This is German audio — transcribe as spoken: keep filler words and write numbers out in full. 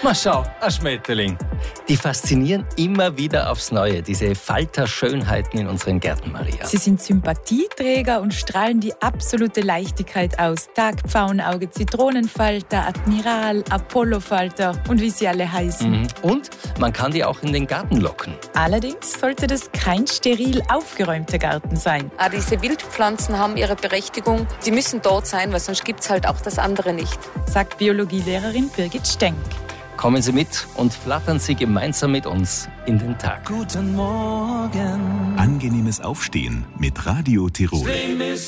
Mal schau, ein Schmetterling. Die faszinieren immer wieder aufs Neue, diese Falter-Schönheiten in unseren Gärten, Maria. Sie sind Sympathieträger und strahlen die absolute Leichtigkeit aus. Tagpfauenauge, Zitronenfalter, Admiral, Apollofalter und wie sie alle heißen. Mhm. Und man kann die auch in den Garten locken. Allerdings sollte das kein steril aufgeräumter Garten sein. Auch diese Wildpflanzen haben ihre Berechtigung. Die müssen dort sein, weil sonst gibt es halt auch das andere nicht. Sagt Biologielehrerin Birgit Stenk. Kommen Sie mit und flattern Sie gemeinsam mit uns in den Tag. Guten Morgen. Angenehmes Aufstehen mit Radio Tirol.